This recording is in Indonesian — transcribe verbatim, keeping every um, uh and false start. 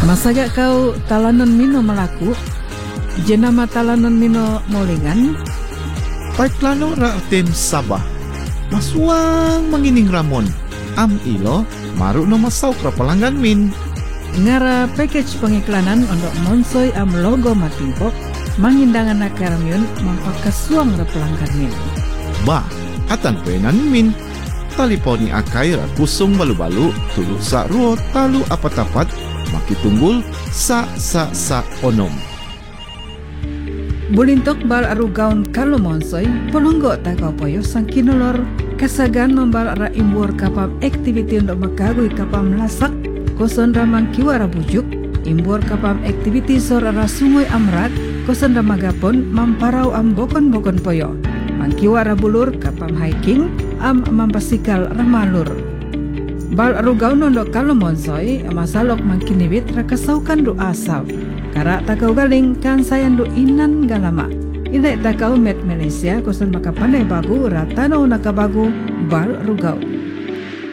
Masaga kau talanan mino melaku, jenama talanan mino molingan. Paitlano ra tem Sabah, masuang mangining Ramon, am ilo maru no masaw ra pelanggan min. Ngara package pengiklanan untuk monsoy am logo matimpok, mangindangan nakaramion mampakasuang ra pelanggan min. Ba, atan penan min. Taliponi akai ra kusung balu-balu, tulu sa ruo talu apat-apat, makitunggul sa sa sa onom. Bulintok bal arugaon kalau monsoy, polonggo takau poyo sang kinolor, kasagan membal ra imbur kapam aktiviti untuk makagui kapam lasak, koson ramang kiwara bujuk, imbur kapam aktiviti sor ra sungoy amrat, koson ramagapon mamparau am bokon-bokon poyo. Mangkiwara bulur kapam hiking am mampasikal ramalur. Bal arugaon untuk kalau monsoy, masalok mangkinibit rakasaukan do asaw. Karak takau galing kan sayan do inan galama. Inday takau met Malaysia kosan maka pandai bagu ratano nakabagu bal rugau.